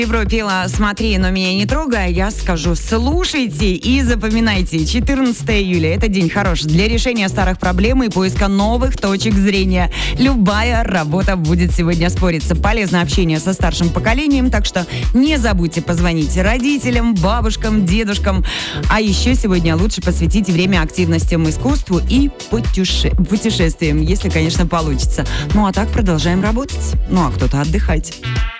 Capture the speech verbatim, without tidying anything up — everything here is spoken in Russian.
Европа пела «Смотри, но меня не трогай», я скажу «Слушайте и запоминайте». четырнадцатое июля – это день хорош для решения старых проблем и поиска новых точек зрения. Любая работа будет сегодня спориться. Полезно общение со старшим поколением, так что не забудьте позвонить родителям, бабушкам, дедушкам. А еще сегодня лучше посвятите время активностям, искусству и путеше- путешествиям, если, конечно, получится. Ну а так продолжаем работать. Ну а кто-то отдыхать.